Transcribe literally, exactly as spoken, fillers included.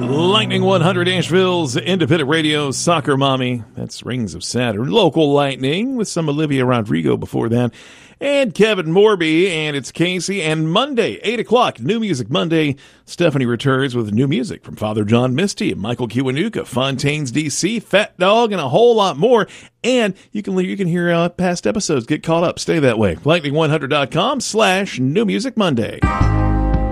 Lightning one hundred, Asheville's independent radio soccer mommy. That's Rings of Saturn. Local Lightning with some Olivia Rodrigo before that. And Kevin Morby, and it's Casey. And Monday, eight o'clock, New Music Monday. Stephanie returns with new music from Father John Misty, Michael Kiwanuka, Fontaines D C, Fat Dog, and a whole lot more. And you can you can hear uh, past episodes. Get caught up. Stay that way. lightning one hundred dot com slash New Music Monday.